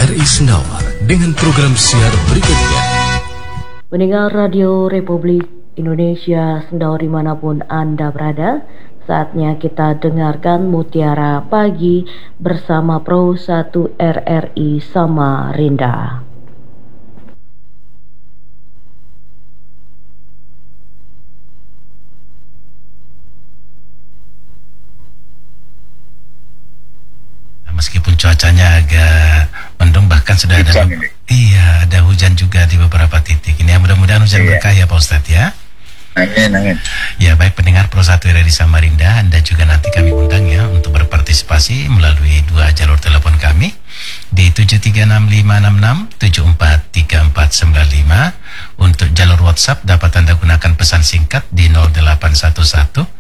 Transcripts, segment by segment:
RRI Senawar dengan program siar berikutnya. Pendengar Radio Republik Indonesia Sendawa dimanapun Anda berada, saatnya kita dengarkan Mutiara Pagi bersama Pro 1 RRI Samarinda. Meskipun cuacanya agak mendung, bahkan sudah ada hujan juga di beberapa titik. Ini mudah-mudahan hujan berkah ya Pak Ustadz ya. Amin. Ya baik pendengar Pro 1 RRI Samarinda, Anda juga nanti kami undang ya untuk berpartisipasi melalui dua jalur telepon kami di 736566 743495. Untuk jalur WhatsApp dapat Anda gunakan pesan singkat di 0811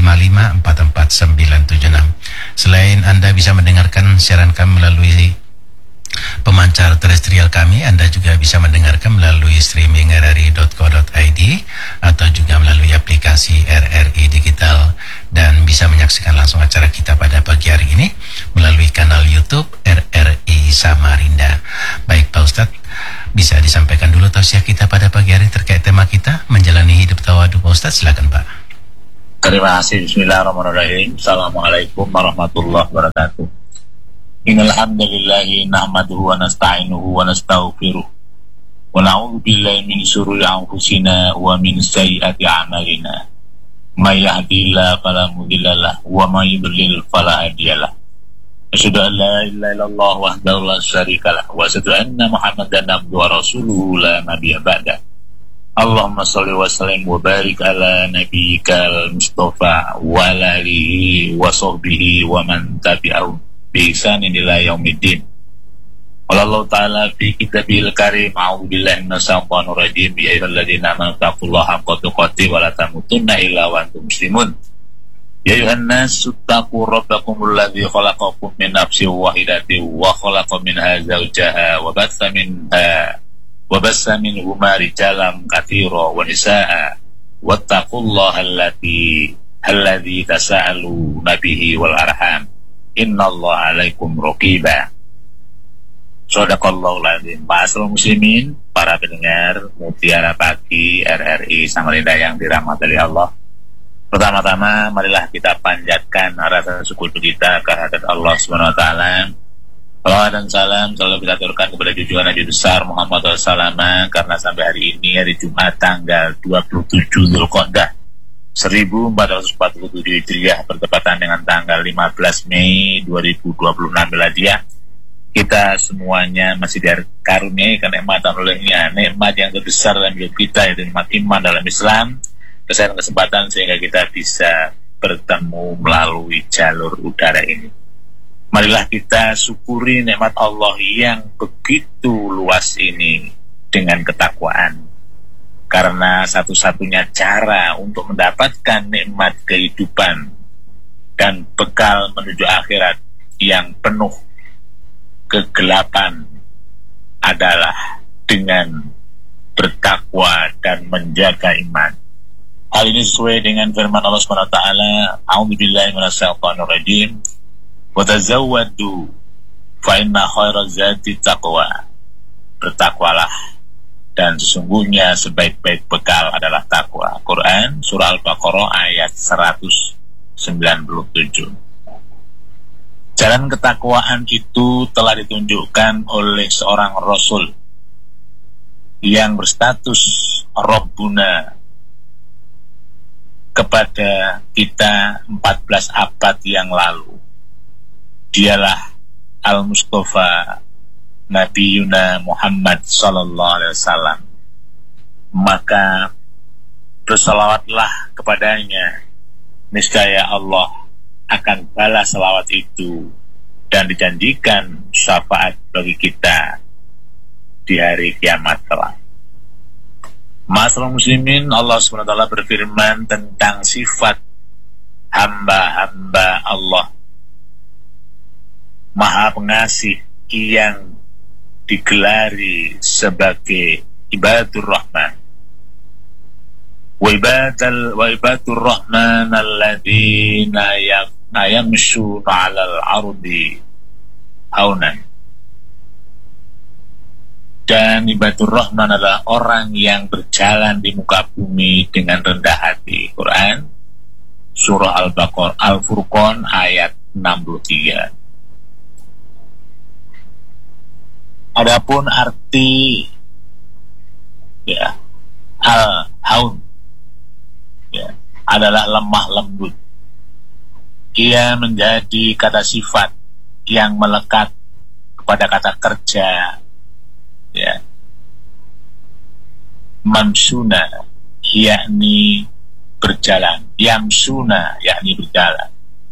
554496. Selain Anda bisa mendengarkan siaran kami melalui pemancar terestrial kami, Anda juga bisa mendengarkan melalui streaming rri.co.id atau juga melalui aplikasi RRI Digital, dan bisa menyaksikan langsung acara kita pada pagi hari ini melalui kanal YouTube RRI Samarinda. Baik Pak Ustadz, bisa disampaikan dulu tausiah kita pada pagi hari terkait tema kita menjalani hidup tawadu Pak Ustadz, silakan Pak. Terima kasih. Bismillahirrahmanirrahim. Assalamualaikum warahmatullahi wabarakatuh. Innal hamdalillahi nahmaduhu wa nasta'inuhu wa nastaghfiruh wa na'udzu billahi min syururi anfusina wa min sayyiati a'malina. May yahdihillahu fala mudilla lahu wa may yudlil fala hadiya lahu. Asyhadu an la ilaha illallah wahdahu la syarika lahu wa asyhadu anna Muhammadan abduhu wa rasuluhu la nabiyya ba'da. Allahumma sholli wa sallim wa barik ala nabiyyikal Mustafa wa ala alihi wa sahbihi wa man tabi'ahum bi ihsanin ila yaumiddin. Qala Allah ta'ala fi kitabil karim, a'udzu billahi minasy syaithanir rajim, ya ayyuhalladzina amanu taqullaha haqqa tuqatih wa la tamutunna illa wa antum muslimun. Ya ayuhan nas ittaqu rabbakumul ladzi khalaqakum min nafsin wahidatin wa khalaqa minha zawjaha wa bassa minhuma rijalan katsiran wa nisaa wattaqullaha alladzi tasaaluna bihi wal arham innallaha 'alaikum raqiba. Shadaqallahul azim. Ma'asyiral muslimin, para pendengar Mutiara Pagi RRI Samarinda yang dirahmati oleh Allah. Pertama-tama marilah kita panjatkan rasa syukur kita kehadirat Allah Subhanahu wa taala. Salam dan salam selalu kita aturkan kepada junjungan Nabi besar Muhammad SAW, karena sampai hari ini hari Jumat tanggal 27 Dzulqa'dah 1447 Hijriah bertepatan dengan tanggal 15 Mei 2026 Miladiah, kita semuanya masih dikaruniai kenikmatan olehnya, nikmat yang terbesar dalam hidup kita, yaitu nikmat iman dalam Islam, kesempatan sehingga kita bisa bertemu melalui jalur udara ini. Marilah kita syukuri nikmat Allah yang begitu luas ini dengan ketakwaan. Karena satu-satunya cara untuk mendapatkan nikmat kehidupan dan bekal menuju akhirat yang penuh kegelapan adalah dengan bertakwa dan menjaga iman. Hal ini sesuai dengan firman Allah SWT, A'udzubillahi minasyaitonir rajim. Wa tazawwadu fa inna khairaz zadi taqwa. Bertakwalah, dan sesungguhnya sebaik-baik bekal adalah takwa. Quran surah Al-Baqarah ayat 197. Jalan ketakwaan itu telah ditunjukkan oleh seorang Rasul yang berstatus Rabbuna kepada kita 14 abad yang lalu. Dialah Al-Mustafa Nabiyuna Muhammad sallallahu alaihi wasallam. Maka bersalawatlah kepadanya, niscaya Allah akan balas salawat itu dan dijanjikan syafaat bagi kita di hari kiamat kelak. Ma'asyiral muslimin, Allah SWT berfirman tentang sifat hamba-hamba Allah Maha Pengasih yang digelari sebagai ibadur rahman. Wa ibadur rahman alladzina yamshuna 'alal ardi haunan. Dan ibadur rahman adalah orang yang berjalan di muka bumi dengan rendah hati. Quran surah Al-Baqarah Al-Furqan ayat 63. Adapun arti ya al-haun ya adalah lemah lembut. Ia menjadi kata sifat yang melekat kepada kata kerja ya mamsuna yakni berjalan, yamsuna yakni berjalan.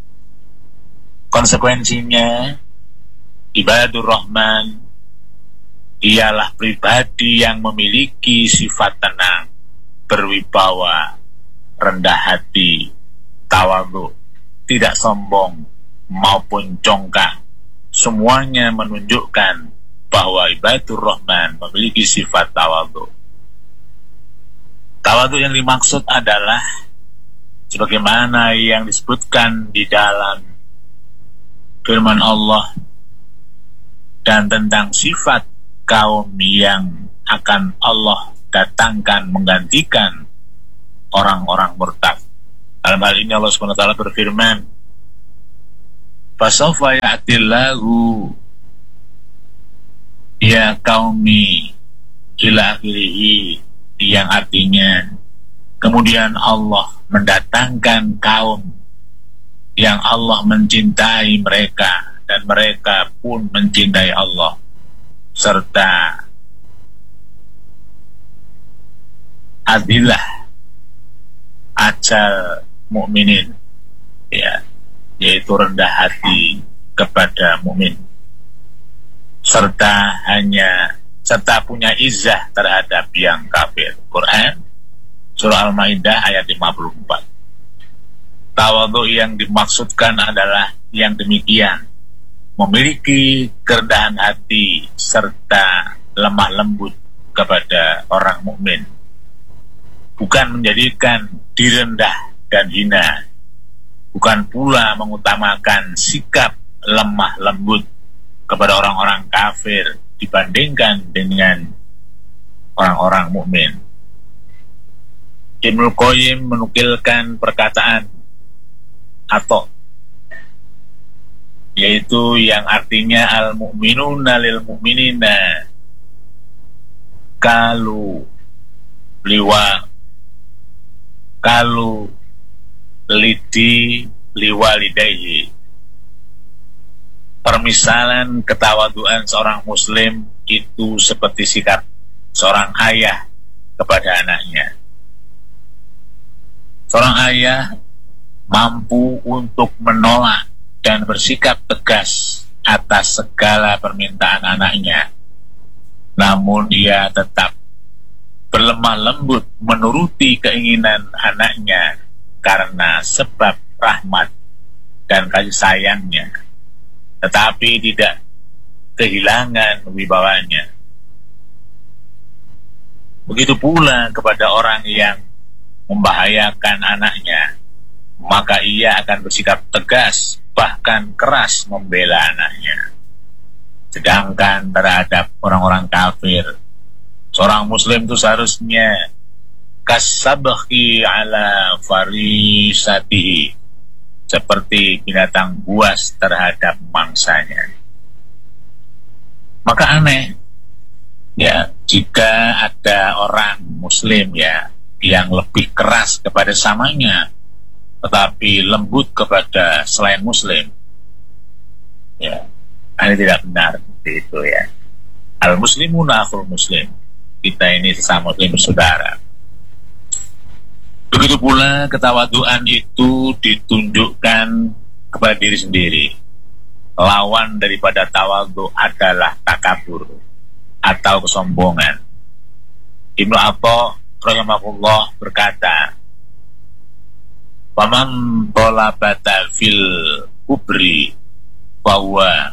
Konsekuensinya ibadur rahman ialah pribadi yang memiliki sifat tenang, berwibawa, rendah hati, tawadhu, tidak sombong maupun congkak. Semuanya menunjukkan bahwa ibadur rahman memiliki sifat tawadhu. Tawadhu yang dimaksud adalah sebagaimana yang disebutkan di dalam firman Allah dan tentang sifat kaum yang akan Allah datangkan menggantikan orang-orang murtad. Dalam hal ini Allah SWT berfirman, fasawfa ya'tillahu ya qaumi ila akhirih, yang artinya kemudian Allah mendatangkan kaum yang Allah mencintai mereka dan mereka pun mencintai Allah, serta adillah ajal mukminin ya, yaitu rendah hati kepada mukmin, serta punya izzah terhadap yang kafir. Quran surah Al-Maidah ayat 54. Tawadhu yang dimaksudkan adalah yang demikian, memiliki kerendahan hati serta lemah lembut kepada orang mukmin, bukan menjadikan diri rendah dan hina, bukan pula mengutamakan sikap lemah lembut kepada orang-orang kafir dibandingkan dengan orang-orang mukmin. Ibnu Qayyim menukilkan perkataan atau yaitu yang artinya al-mu'minuna lil mu'minina kalu lidi liwalidayhi. Permisalan ketawaduan seorang muslim itu seperti sikap seorang ayah kepada anaknya. Seorang ayah mampu untuk menolak dan bersikap tegas atas segala permintaan anaknya, namun ia tetap berlemah lembut menuruti keinginan anaknya karena sebab rahmat dan kasih sayangnya, tetapi tidak kehilangan wibawanya. Begitu pula kepada orang yang membahayakan anaknya, maka ia akan bersikap tegas, bahkan keras membela anaknya. Sedangkan terhadap orang-orang kafir, seorang muslim itu seharusnya kasabhi ala farisatihi, seperti binatang buas terhadap mangsanya. Maka aneh ya jika ada orang muslim ya yang lebih keras kepada samanya tetapi lembut kepada selain muslim. Ya, ini tidak benar seperti itu ya. Al-muslimuna akhul muslim. Kita ini sesama muslim bersaudara. Begitu pula ketawaduan itu ditunjukkan kepada diri sendiri. Lawan daripada tawadhu adalah takabur atau kesombongan. Ibnu Atha rahimahullah berkata, "Faman talabata fil kubri bahwa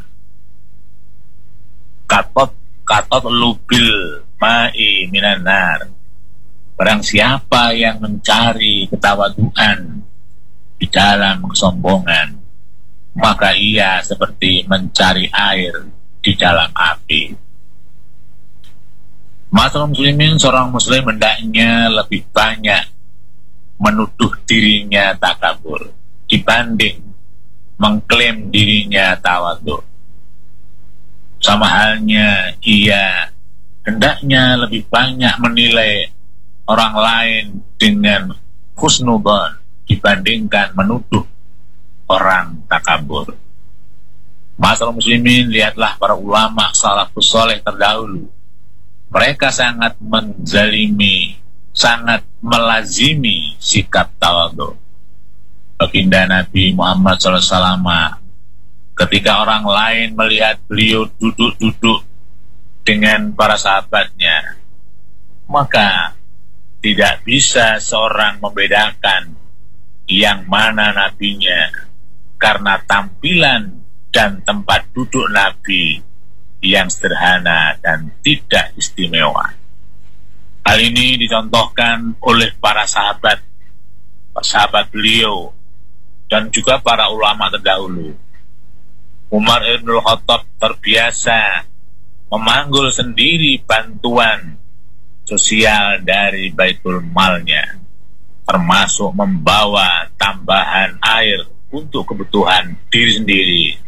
katot lubil ma'i minan nar." Barang siapa yang mencari ketawaduan di dalam kesombongan, maka ia seperti mencari air di dalam api. Masalah muslimin, seorang muslim hendaknya lebih banyak menuduh dirinya takabur dibanding mengklaim dirinya tawadhu. Sama halnya ia hendaknya lebih banyak menilai orang lain dengan husnudzon dibandingkan menuduh orang takabur. Masalah muslimin, lihatlah para ulama salafus saleh terdahulu. Mereka sangat menzalimi, sangat melazimi sikap tawadhu. Baginda Nabi Muhammad SAW, ketika orang lain melihat beliau duduk-duduk dengan para sahabatnya, maka tidak bisa seorang membedakan yang mana nabinya, karena tampilan dan tempat duduk Nabi yang sederhana dan tidak istimewa. Hal ini dicontohkan oleh para sahabat beliau dan juga para ulama terdahulu. Umar ibn Khattab terbiasa memanggul sendiri bantuan sosial dari baitul malnya, termasuk membawa tambahan air untuk kebutuhan diri sendiri